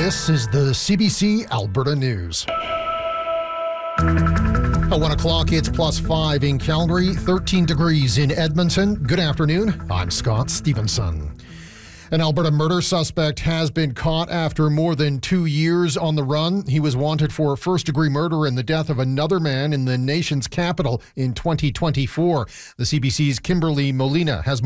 This is the CBC Alberta News. At 1 o'clock, it's +5 in Calgary, 13 degrees in Edmonton. Good afternoon. I'm Scott Stevenson. An Alberta murder suspect has been caught after more than 2 years on the run. He was wanted for first-degree murder in the death of another man in the nation's capital in 2024. The CBC's Kimberly Molina has